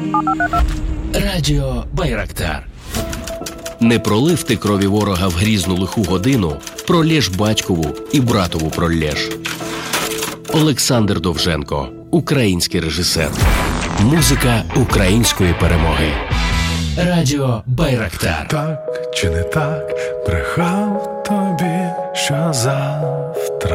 Радіо Байрактар. Не пролив ти крові ворога в грізну лиху годину, пролєш батькову і братову пролєш. Олександр Довженко, український режисер. Музика української перемоги. Радіо Байрактар. Так чи не так, брехав тобі, що завтра